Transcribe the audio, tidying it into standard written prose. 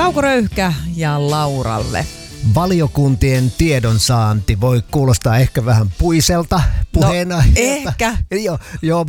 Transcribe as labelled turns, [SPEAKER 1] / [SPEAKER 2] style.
[SPEAKER 1] Kauko Röyhkä ja Lauralle.
[SPEAKER 2] Valiokuntien tiedonsaanti voi kuulostaa ehkä vähän puiselta puheena.
[SPEAKER 1] Ehkä.
[SPEAKER 2] Joo,